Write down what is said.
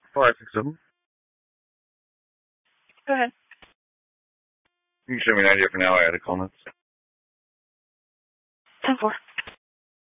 567. Go ahead. You can show me an idea for now. I had a comments. 10-4.